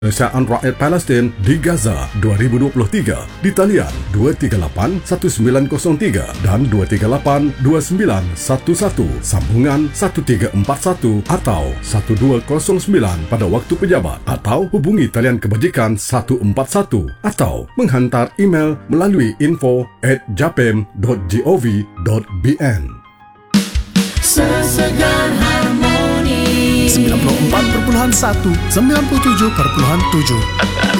Kemanusiaan Rakyat Palestin di Gaza 2023 di talian 238-1903 dan 238-2911, sambungan 1341 atau 1209 pada waktu pejabat, atau hubungi talian kebajikan 141 atau menghantar email melalui info@japim.gov.bn. Sesegar Harmoni 94.1 97.7